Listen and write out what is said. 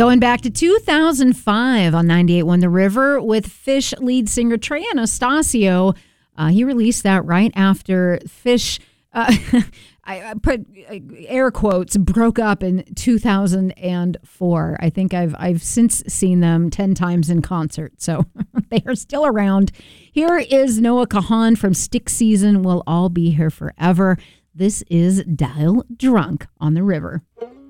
Going back to 2005 on 98.1 The River with Phish lead singer Trey Anastasio. He released that right after Phish, I put air quotes, broke up in 2004. I think I've since seen them 10 times in concert, so they are still around. Here is Noah Kahan from Stick Season, We'll All Be Here Forever. This is Dial Drunk on The River.